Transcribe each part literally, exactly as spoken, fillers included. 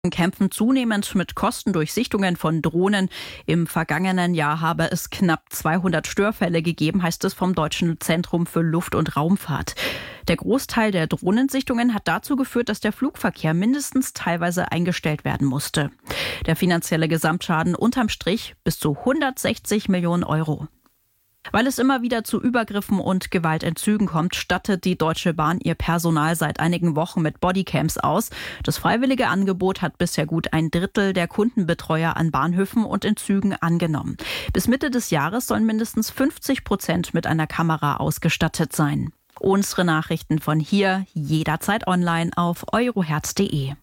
Kämpfen zunehmend mit Kostendurchsichtungen von Drohnen. Im vergangenen Jahr habe es knapp zweihundert Störfälle gegeben, heißt es vom Deutschen Zentrum für Luft- und Raumfahrt. Der Großteil der Drohnensichtungen hat dazu geführt, dass der Flugverkehr mindestens teilweise eingestellt werden musste. Der finanzielle Gesamtschaden unterm Strich bis zu hundertsechzig Millionen Euro. Weil es immer wieder zu Übergriffen und Gewaltentzügen kommt, stattet die Deutsche Bahn ihr Personal seit einigen Wochen mit Bodycams aus. Das freiwillige Angebot hat bisher gut ein Drittel der Kundenbetreuer an Bahnhöfen und in Zügen angenommen. Bis Mitte des Jahres sollen mindestens fünfzig Prozent mit einer Kamera ausgestattet sein. Unsere Nachrichten von hier jederzeit online auf euroherz punkt de.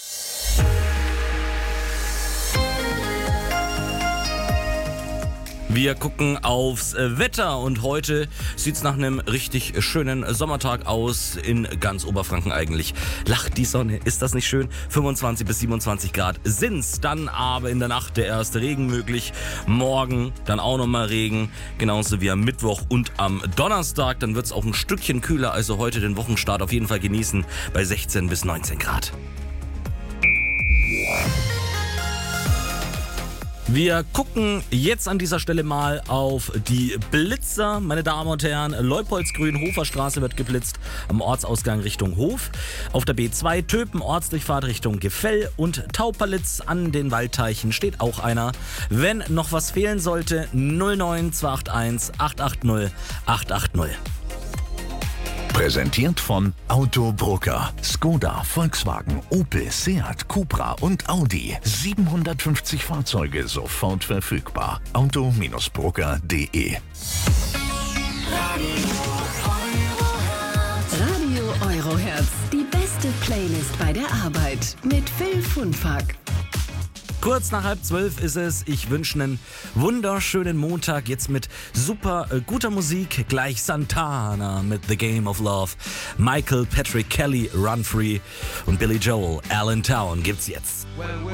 Wir gucken aufs Wetter und heute sieht's nach einem richtig schönen Sommertag aus, in ganz Oberfranken eigentlich. Lacht die Sonne, ist das nicht schön? fünfundzwanzig bis siebenundzwanzig Grad sind's, dann aber in der Nacht der erste Regen möglich. Morgen dann auch nochmal Regen, genauso wie am Mittwoch und am Donnerstag. Dann wird's auch ein Stückchen kühler, also heute den Wochenstart auf jeden Fall genießen bei sechzehn bis neunzehn Grad. Wir gucken jetzt an dieser Stelle mal auf die Blitzer. Meine Damen und Herren, Leupoldsgrün, Hoferstraße wird geblitzt am Ortsausgang Richtung Hof. Auf der B zwei Töpen, Ortsdurchfahrt Richtung Gefell und Taupalitz an den Waldteichen steht auch einer. Wenn noch was fehlen sollte, null neun zwei acht eins acht acht null acht acht null. Präsentiert von Autobroker. Skoda, Volkswagen, Opel, Seat, Cupra und Audi. siebenhundertfünfzig Fahrzeuge sofort verfügbar. auto Bindestrich broker punkt de. Radio Euroherz. Die beste Playlist bei der Arbeit. Mit Phil Funfack. Kurz nach halb zwölf ist es. Ich wünsche einen wunderschönen Montag. Jetzt mit super äh, guter Musik. Gleich Santana mit The Game of Love. Michael Patrick Kelly, Run Free. Und Billy Joel, Allentown gibt's jetzt.